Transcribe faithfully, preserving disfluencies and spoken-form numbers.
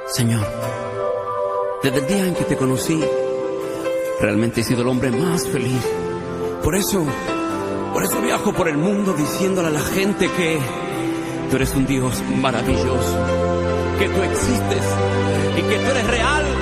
Señor, desde el día en que te conocí, realmente he sido el hombre más feliz. Por eso, por eso viajo por el mundo diciéndole a la gente que tú eres un Dios maravilloso, que tú existes y que tú eres real.